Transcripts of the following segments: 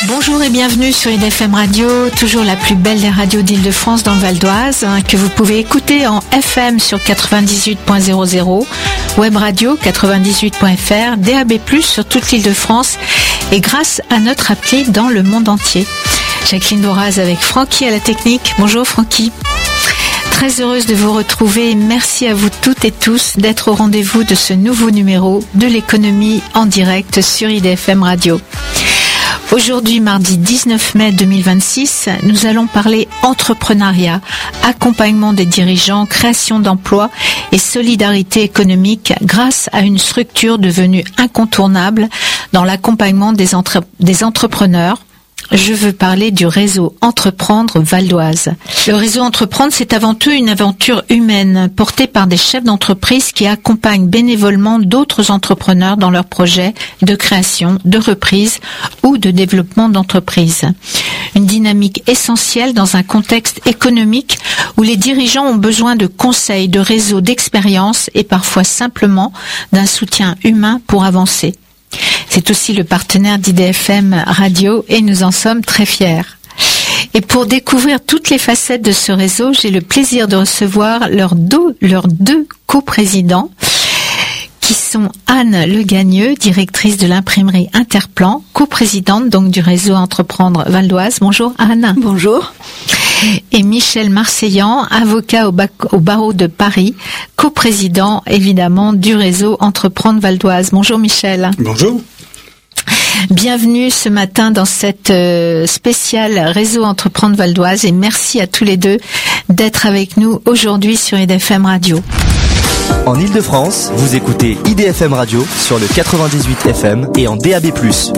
Bonjour et bienvenue sur IDFM Radio, toujours la plus belle des radios d'Île-de-France dans le Val d'Oise, que vous pouvez écouter en FM sur 98.00, Web Radio 98.fr, DAB+, sur toute l'Île-de-France et grâce à notre appli dans le monde entier. Jacqueline Doraz avec Francky à la technique. Bonjour Francky. Très heureuse de vous retrouver et merci à vous toutes et tous d'être au rendez-vous de ce nouveau numéro de l'économie en direct sur IDFM Radio. Aujourd'hui, mardi 19 mai 2026, nous allons parler entrepreneuriat, accompagnement des dirigeants, création d'emplois et solidarité économique grâce à une structure devenue incontournable dans l'accompagnement des entrepreneurs. Je veux parler du réseau Entreprendre Val d'Oise. Le réseau Entreprendre, c'est avant tout une aventure humaine portée par des chefs d'entreprise qui accompagnent bénévolement d'autres entrepreneurs dans leurs projets de création, de reprise ou de développement d'entreprise. Une dynamique essentielle dans un contexte économique où les dirigeants ont besoin de conseils, de réseaux, d'expérience et parfois simplement d'un soutien humain pour avancer. C'est aussi le partenaire d'IDFM Radio et nous en sommes très fiers. Et pour découvrir toutes les facettes de ce réseau, j'ai le plaisir de recevoir leurs deux coprésidents qui sont Anne Le Gagneux, directrice de l'imprimerie Interplan, coprésidente donc du réseau Entreprendre Val d'Oise. Bonjour Anne. Bonjour. Et Michel Marseillan, avocat au barreau de Paris, coprésident évidemment du réseau Entreprendre Val d'Oise. Bonjour Michel. Bonjour. Bienvenue ce matin dans cette spéciale réseau Entreprendre Val d'Oise et merci à tous les deux d'être avec nous aujourd'hui sur IDFM Radio. En Île-de-France, vous écoutez IDFM Radio sur le 98 FM et en DAB+.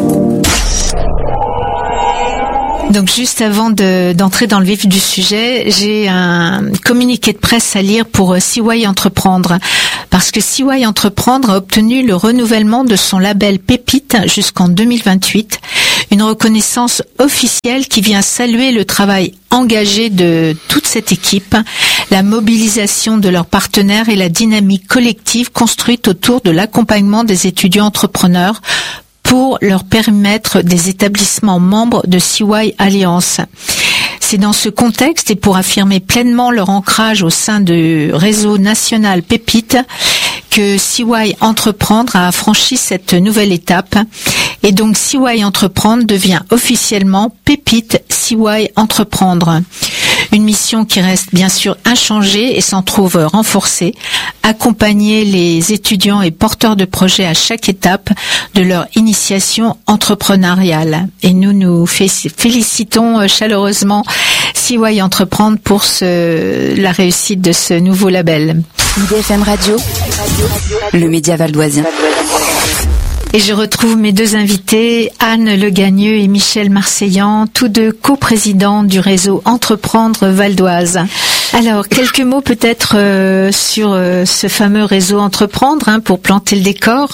Donc juste avant d'entrer dans le vif du sujet, j'ai un communiqué de presse à lire pour CY Entreprendre. Parce que CY Entreprendre a obtenu le renouvellement de son label Pépite jusqu'en 2028. Une reconnaissance officielle qui vient saluer le travail engagé de toute cette équipe, la mobilisation de leurs partenaires et la dynamique collective construite autour de l'accompagnement des étudiants entrepreneurs pour leur permettre des établissements membres de CY Alliance. C'est dans ce contexte et pour affirmer pleinement leur ancrage au sein du réseau national Pépite que CY Entreprendre a franchi cette nouvelle étape. Et donc CY Entreprendre devient officiellement Pépite CY Entreprendre. Une mission qui reste bien sûr inchangée et s'en trouve renforcée, accompagner les étudiants et porteurs de projets à chaque étape de leur initiation entrepreneuriale. Et nous félicitons chaleureusement CY Entreprendre pour la réussite de ce nouveau label. IDFM Radio, le média valdoisien. Et je retrouve mes deux invités, Anne Le Gagneux et Michel Marseillan, tous deux coprésidents du réseau Entreprendre Val d'Oise. Alors, quelques mots peut-être sur ce fameux réseau Entreprendre, pour planter le décor.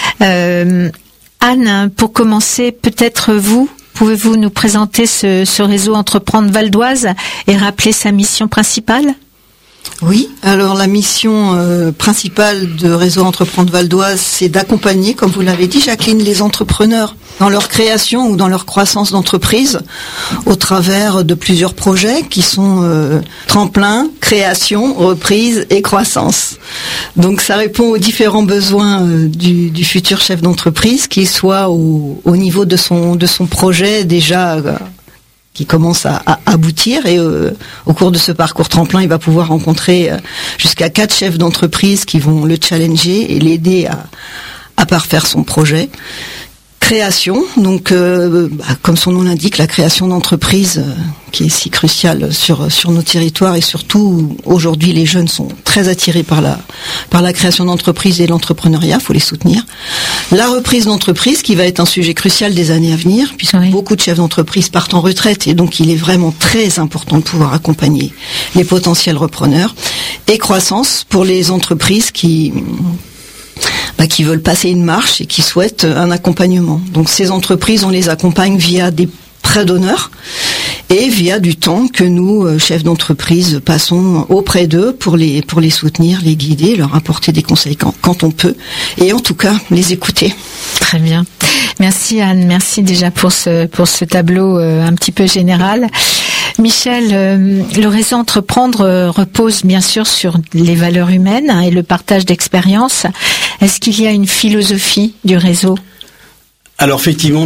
Anne, pour commencer, peut-être pouvez-vous nous présenter ce réseau Entreprendre Val d'Oise et rappeler sa mission principale ? Oui, alors la mission principale de Réseau Entreprendre Val d'Oise, c'est d'accompagner, comme vous l'avez dit Jacqueline, les entrepreneurs dans leur création ou dans leur croissance d'entreprise au travers de plusieurs projets qui sont tremplin, création, reprise et croissance. Donc ça répond aux différents besoins du futur chef d'entreprise, qu'il soit au niveau de son projet déjà qui commence à aboutir et au cours de ce parcours tremplin, il va pouvoir rencontrer jusqu'à 4 chefs d'entreprise qui vont le challenger et l'aider à parfaire son projet. Création, donc comme son nom l'indique, la création d'entreprise qui est si cruciale sur nos territoires et surtout aujourd'hui les jeunes sont très attirés par la création d'entreprise et l'entrepreneuriat, faut les soutenir. La reprise d'entreprise qui va être un sujet crucial des années à venir puisque beaucoup de chefs d'entreprise partent en retraite et donc il est vraiment très important de pouvoir accompagner les potentiels repreneurs. Et croissance pour les entreprises qui veulent passer une marche et qui souhaitent un accompagnement. Donc ces entreprises, on les accompagne via des prêts d'honneur et via du temps que nous, chefs d'entreprise, passons auprès d'eux pour les soutenir, les guider, leur apporter des conseils quand on peut et en tout cas les écouter. Très bien. Merci Anne, merci déjà pour ce tableau un petit peu général. Michel, le réseau Entreprendre repose bien sûr sur les valeurs humaines et le partage d'expériences. Est-ce qu'il y a une philosophie du réseau ? Alors effectivement,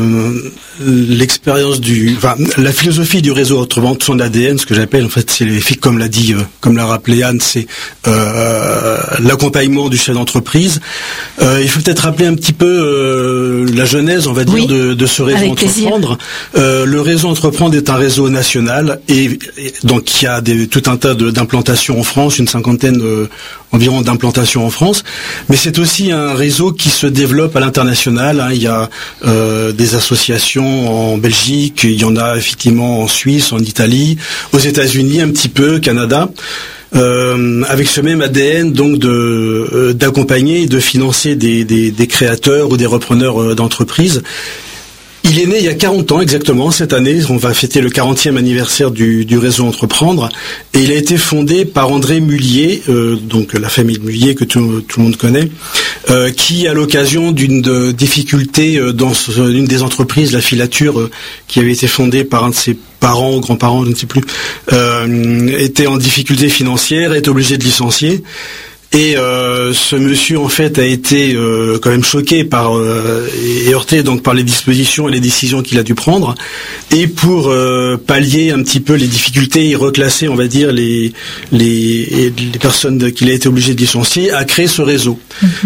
l'expérience la philosophie du réseau Entreprendre, son ADN, ce que j'appelle en fait, c'est comme l'a rappelé Anne, c'est l'accompagnement du chef d'entreprise. Il faut peut-être rappeler un petit peu la genèse, on va dire, de ce réseau Entreprendre. Le réseau Entreprendre est un réseau national et donc il y a tout un tas d'implantations en France, une cinquantaine environ d'implantations en France, mais c'est aussi un réseau qui se développe à l'international. Il y a des associations en Belgique, il y en a effectivement en Suisse, en Italie, aux États-Unis un petit peu, Canada, avec ce même ADN donc d'accompagner et de financer des créateurs ou des repreneurs d'entreprises. Il est né il y a 40 ans exactement, cette année, on va fêter le 40e anniversaire du réseau Entreprendre, et il a été fondé par André Mullier, donc la famille Mullier que tout le monde connaît, qui à l'occasion d'une difficulté dans une des entreprises, la filature, qui avait été fondée par un de ses parents ou grands-parents, je ne sais plus, était en difficulté financière, est obligé de licencier. Et ce monsieur en fait a été quand même choqué et heurté donc par les dispositions et les décisions qu'il a dû prendre, et pour pallier un petit peu les difficultés et reclasser, on va dire, les personnes qu'il a été obligé de licencier, a créé ce réseau.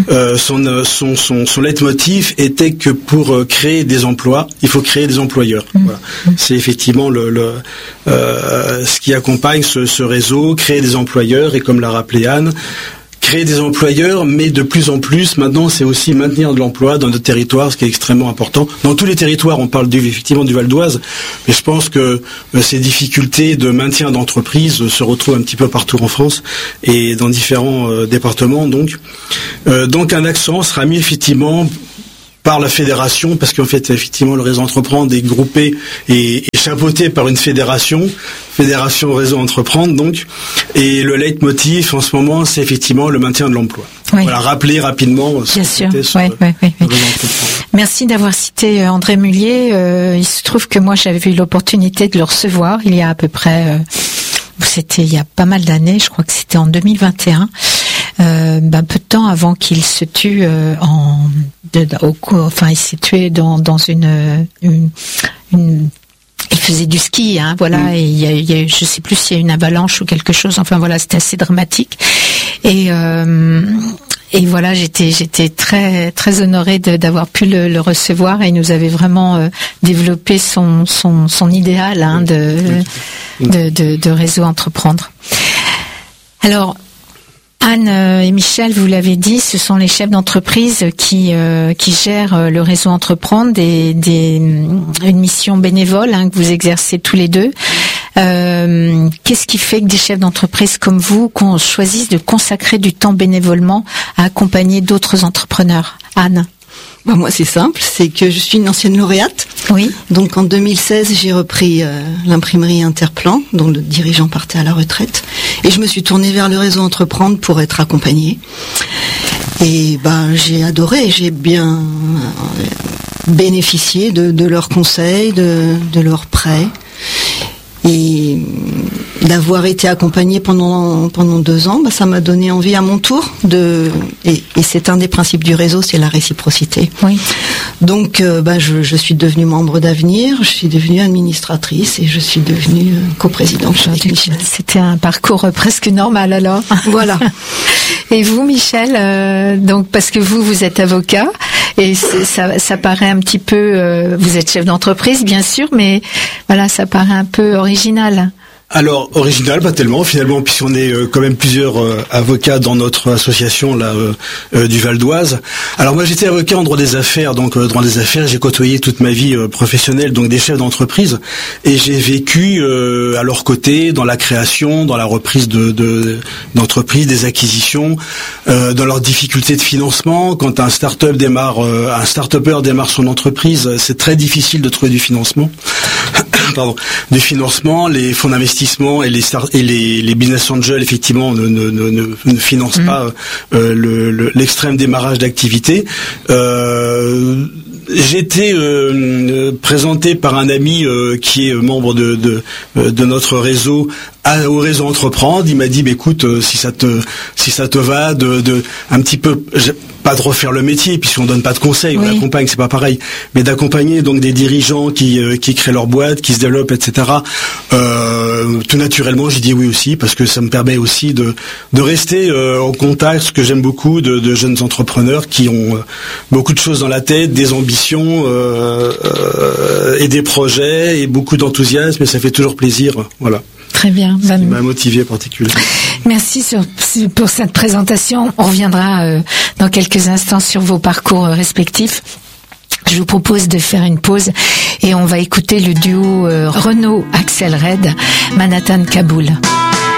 Son leitmotiv était que pour créer des emplois, il faut créer des employeurs. Voilà. C'est effectivement ce qui accompagne ce réseau, créer des employeurs, et comme l'a rappelé Anne, créer des employeurs, mais de plus en plus, maintenant, c'est aussi maintenir de l'emploi dans notre territoire, ce qui est extrêmement important. Dans tous les territoires, on parle effectivement du Val d'Oise, mais je pense que ces difficultés de maintien d'entreprise se retrouvent un petit peu partout en France et dans différents départements. Donc un accent sera mis effectivement par la fédération, parce qu'en fait, effectivement, le réseau Entreprendre est groupé et chapeauté par une fédération Réseau Entreprendre, donc. Et le leitmotiv, en ce moment, c'est effectivement le maintien de l'emploi. Oui. Voilà, rappeler rapidement ce que c'était sur le réseau Entreprendre. Merci d'avoir cité André Mullier. Il se trouve que moi, j'avais eu l'opportunité de le recevoir il y a à peu près... c'était il y a pas mal d'années, je crois que c'était en 2021. Peu de temps avant qu'il se tue il s'est tué dans une il faisait du ski, voilà, et il y a je sais plus s'il y a une avalanche ou quelque chose, enfin voilà, c'était assez dramatique, et voilà, j'étais très très honorée d'avoir pu le recevoir, et il nous avait vraiment développé son idéal de réseau Entreprendre. Alors Anne et Michel, vous l'avez dit, ce sont les chefs d'entreprise qui gèrent le réseau Entreprendre, une mission bénévole que vous exercez tous les deux. Qu'est-ce qui fait que des chefs d'entreprise comme vous choisissent de consacrer du temps bénévolement à accompagner d'autres entrepreneurs ? Anne ? Moi, c'est simple, c'est que je suis une ancienne lauréate. Oui. Donc en 2016, j'ai repris l'imprimerie Interplan, dont le dirigeant partait à la retraite, et je me suis tournée vers le réseau Entreprendre pour être accompagnée. Et j'ai adoré, j'ai bien bénéficié de leurs conseils, de leurs prêts. Et d'avoir été accompagnée pendant 2 ans, ça m'a donné envie à mon tour et c'est un des principes du réseau, c'est la réciprocité. Oui. Donc je suis devenue membre d'Avenir, je suis devenue administratrice et je suis devenue coprésidente avec Michel. C'était un parcours presque normal alors. Voilà. Et vous, Michel, donc parce que vous êtes avocat et ça paraît un petit peu, vous êtes chef d'entreprise bien sûr, mais voilà, ça paraît un peu original. Alors, original, pas tellement, finalement, puisqu'on est quand même plusieurs avocats dans notre association là du Val d'Oise. Alors moi, j'étais avocat en droit des affaires, donc droit des affaires, j'ai côtoyé toute ma vie professionnelle, donc des chefs d'entreprise, et j'ai vécu à leur côté dans la création, dans la reprise d'entreprises, des acquisitions, dans leurs difficultés de financement. Quand un start-upper démarre son entreprise, c'est très difficile de trouver du financement. Du financement, les fonds d'investissement et les business angels effectivement ne financent pas l'extrême démarrage d'activité. j'ai été présenté par un ami qui est membre de notre réseau au réseau Entreprendre. Il m'a dit, écoute, si ça te va de un petit peu, pas de refaire le métier, puisqu'on donne pas de conseils, on accompagne, c'est pas pareil, mais d'accompagner donc des dirigeants qui créent leur boîte, qui se développent, etc. Tout naturellement, j'ai dit oui aussi, parce que ça me permet aussi de rester en contact, ce que j'aime beaucoup, de jeunes entrepreneurs qui ont beaucoup de choses dans la tête, des ambitions et des projets et beaucoup d'enthousiasme, et ça fait toujours plaisir, voilà. Très bien. Ce qui m'a motivé particulièrement. Merci pour cette présentation. On reviendra dans quelques instants sur vos parcours respectifs. Je vous propose de faire une pause et on va écouter le duo Renaud Axel Red, Manhattan Kaboul.